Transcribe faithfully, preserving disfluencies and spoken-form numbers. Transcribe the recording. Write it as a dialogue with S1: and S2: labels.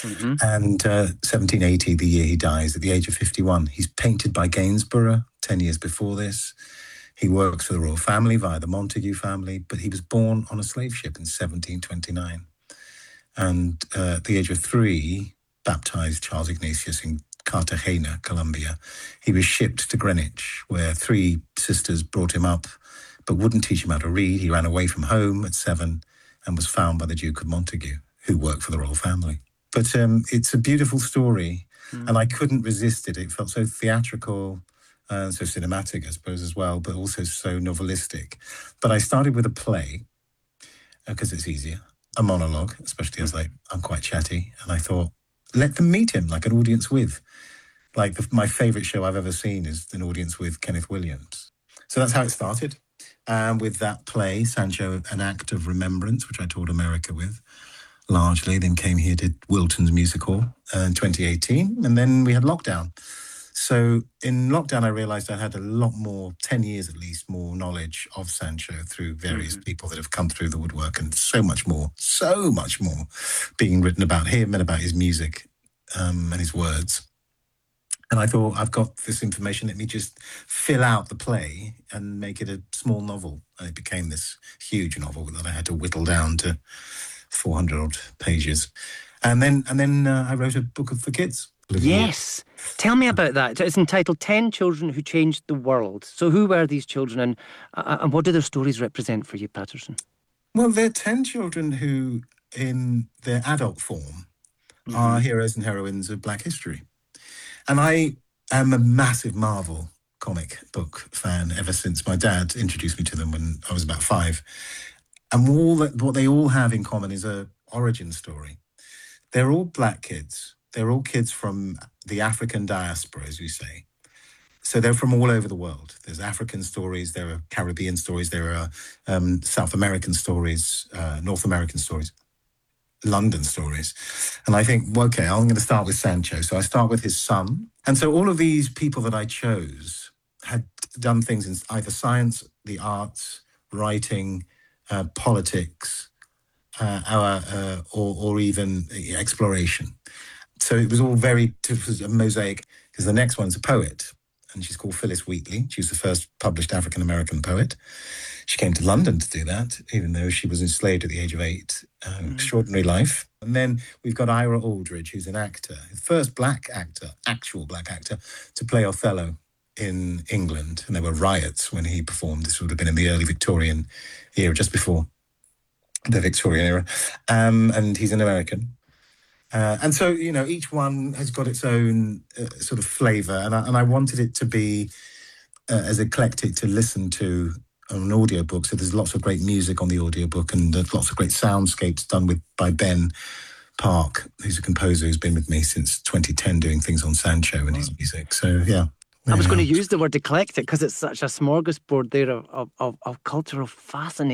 S1: Mm-hmm.
S2: And uh, seventeen eighty, the year he dies, at the age of fifty-one. He's painted by Gainsborough ten years before this. He works for the royal family via the Montagu family, but he was born on a slave ship in seventeen twenty-nine. And uh, at the age of three, baptized Charles Ignatius in Cartagena, Colombia. He was shipped to Greenwich, where three sisters brought him up, but wouldn't teach him how to read. He ran away from home at seven and was found by the Duke of Montagu, who worked for the royal family. But um, it's a beautiful story, mm. and I couldn't resist it. It felt so theatrical, uh, so cinematic, I suppose, as well, but also so novelistic. But I started with a play, because uh, it's easier, a monologue, especially as I, I'm quite chatty, and I thought, let them meet him, like an audience with. Like the, my favourite show I've ever seen is an audience with Kenneth Williams. So that's how it started. And with that play, Sancho, an act of remembrance, which I toured America with, largely, then came here, did Wilton's musical uh, in twenty eighteen, and then we had lockdown. So in lockdown, I realised I had a lot more, ten years at least, more knowledge of Sancho through various mm-hmm. people that have come through the woodwork, and so much more, so much more being written about him and about his music um, and his words. And I thought, I've got this information, let me just fill out the play and make it a small novel. And it became this huge novel that I had to whittle down to four hundred odd pages. And then and then uh, I wrote a book for kids.
S1: Yes. Tell me about that. It's entitled ten Children Who Changed the World. So who were these children, and, uh, and what do their stories represent for you, Patterson?
S2: Well, they're ten children who, in their adult form, mm-hmm. are heroes and heroines of Black history. And I am a massive Marvel comic book fan ever since my dad introduced me to them when I was about five. And all that, what they all have in common is a origin story. They're all Black kids. They're all kids from the African diaspora, as we say. So they're from all over the world. There's African stories, there are Caribbean stories, there are um, South American stories, uh, North American stories, London stories. And I think, well, okay, I'm going to start with Sancho. So I start with his son. And so all of these people that I chose had done things in either science, the arts, writing, uh, politics, uh, our, uh, or, or even exploration. So it was all very, it was a mosaic, because the next one's a poet, and she's called Phyllis Wheatley. She was the first published African-American poet. She came to London to do that, even though she was enslaved at the age of eight. Uh, mm. Extraordinary life. And then we've got Ira Aldridge, who's an actor, the first Black actor, actual Black actor, to play Othello in England. And there were riots when he performed. This would have been in the early Victorian era, just before the Victorian era. Um, and he's an American. Uh, and so, you know, each one has got its own uh, sort of flavour, and I, and I wanted it to be uh, as eclectic to listen to on an audiobook. So there's lots of great music on the audiobook, and there's lots of great soundscapes done with by Ben Park, who's a composer who's been with me since twenty ten doing things on Sancho and his music. So, yeah.
S1: I was going to use the word eclectic because it's such a smorgasbord there of, of, of cultural fascination.